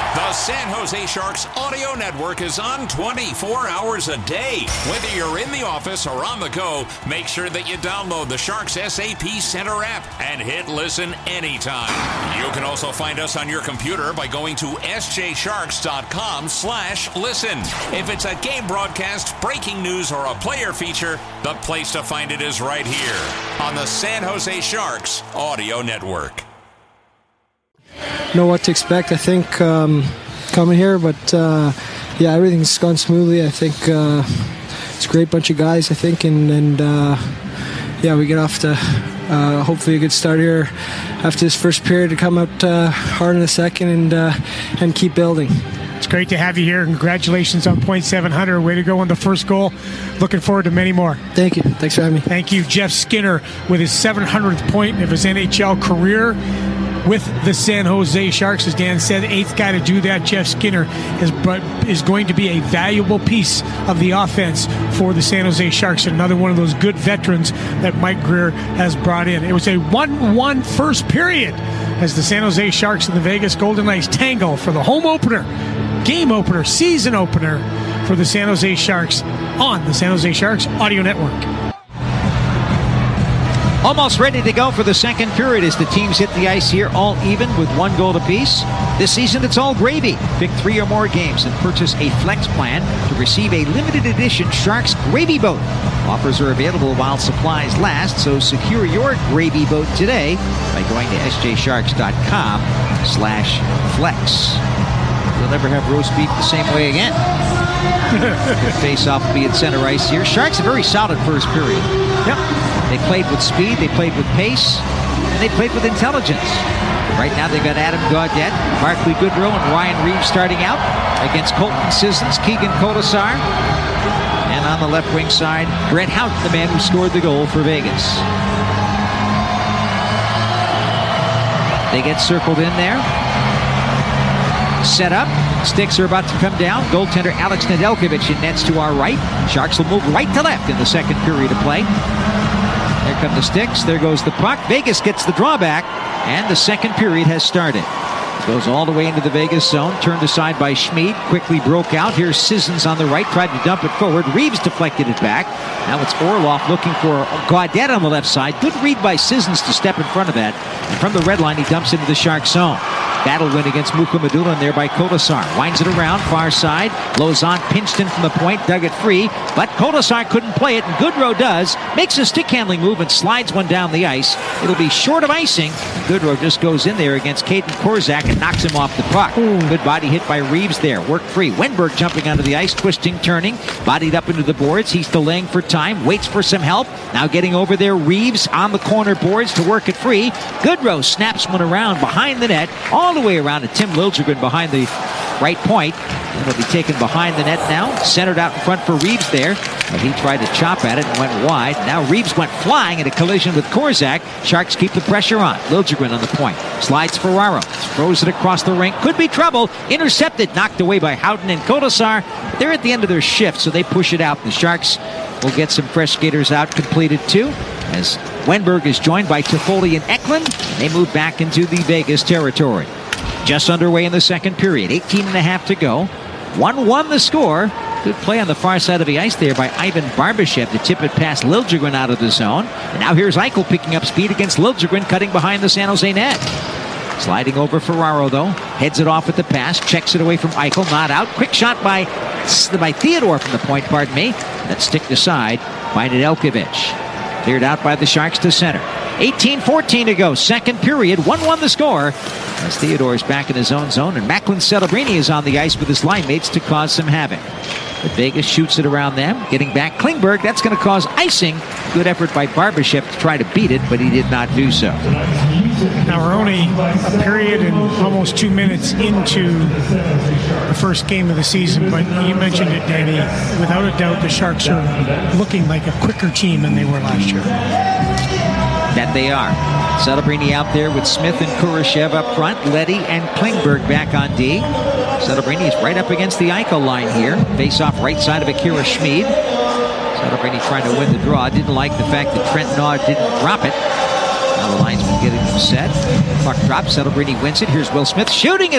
The San Jose Sharks audio network is on 24 hours a day. Whether you're in the office or on the go, make sure that you download the Sharks SAP Center app and hit listen anytime. You can also find us on your computer by going to sjsharks.com/listen. If it's a game broadcast, breaking news, or a player feature, the place to find it is right here on the San Jose Sharks audio network. Know what to expect, I think, coming here, but yeah, everything's gone smoothly. I think it's a great bunch of guys, I think, and yeah, we get off to hopefully a good start here after this first period to come out hard in the second and keep building. It's great to have you here. Congratulations on .700. Way to go on the first goal. Looking forward to many more. Thank you. Thanks for having me. Thank you. Jeff Skinner with his 700th point of his NHL career with the San Jose Sharks. As Dan said, eighth guy to do that. Jeff Skinner is going to be a valuable piece of the offense for the San Jose Sharks. Another one of those good veterans that Mike Grier has brought in. It was a 1-1 first period as the San Jose Sharks and the Vegas Golden Knights tangle for the home opener, game opener, season opener for the San Jose Sharks on the San Jose Sharks Audio Network. Almost ready to go for the second period as the teams hit the ice here, all even with 1 goal apiece. This season, it's all gravy. Pick 3 or more games and purchase a flex plan to receive a limited edition Sharks Gravy Boat. Offers are available while supplies last, so secure your Gravy Boat today by going to sjsharks.com/flex. You'll never have roast beef the same way again. Good face-off will be at center ice here. Sharks a very solid first period. Yep. They played with speed, they played with pace, and they played with intelligence. Right now they've got Adam Gaudette, Barclay Goodrow, and Ryan Reeves starting out against Colton Sissons, Keegan Kolesar. And on the left wing side, Brett Houghton, the man who scored the goal for Vegas. They get circled in there. Set up. Sticks are about to come down. Goaltender Alex Nedeljkovic in nets to our right. Sharks will move right to left in the second period of play. There come the sticks. There goes the puck. Vegas gets the drawback, and the second period has started. Goes all the way into the Vegas zone. Turned aside by Schmid. Quickly broke out. Here's Sissons on the right. Tried to dump it forward. Reeves deflected it back. Now it's Orlov looking for Gaudette on the left side. Good read by Sissons to step in front of that. And from the red line, he dumps into the Shark zone. Battle win against Mukhamadullin there by Kolesar. Winds it around, far side. Lauzon pinched in from the point, dug it free. But Kolesar couldn't play it, and Goodrow does. Makes a stick-handling move and slides one down the ice. It'll be short of icing. Goodrow just goes in there against Caden Korzak and knocks him off the puck. Good body hit by Reeves there. Worked free. Wenberg jumping onto the ice, twisting, turning. Bodied up into the boards. He's delaying for time. Waits for some help. Now getting over there. Reeves on the corner boards to work it free. Goodrow snaps one around behind the net. All the way around to Tim Liljegren behind the right point. And it'll be taken behind the net now. Centered out in front for Reeves there. But he tried to chop at it and went wide. Now Reeves went flying in a collision with Korzak. Sharks keep the pressure on. Liljegren on the point. Slides Ferraro. Throws it across the rink. Could be trouble. Intercepted. Knocked away by Houghton and Kolesar. They're at the end of their shift, so they push it out. The Sharks will get some fresh skaters out completed too, as Wenberg is joined by Toffoli and Eklund. They move back into the Vegas territory. Just underway in the second period. 18.5 to go. 1-1 the score. Good play on the far side of the ice there by Ivan Barbashev to tip it past Liljegren out of the zone. And now here's Eichel picking up speed against Liljegren, cutting behind the San Jose net. Sliding over Ferraro, though. Heads it off at the pass. Checks it away from Eichel. Not out. Quick shot by Theodore from the point, pardon me. That's sticked aside by Nedeljkovic. Cleared out by the Sharks to center. 18-14 to go. Second period. 1-1 the score. As Theodore is back in his own zone, and Macklin Celebrini is on the ice with his line mates to cause some havoc. But Vegas shoots it around them. Getting back Klingberg. That's going to cause icing. Good effort by Barbashev to try to beat it, but he did not do so. Now we're only a period and almost 2 minutes into the first game of the season, but you mentioned it, Danny. Without a doubt, the Sharks are looking like a quicker team than they were last year. That they are. Celebrini out there with Smith and Kurashev up front. Leddy and Klingberg back on D. Celebrini is right up against the Eichel line here. Face off right side of Akira Schmid. Celebrini trying to win the draw. Didn't like the fact that Trent Nod didn't drop it. Now the linesman getting him set. Puck drops. Celebrini wins it. Here's Will Smith shooting it.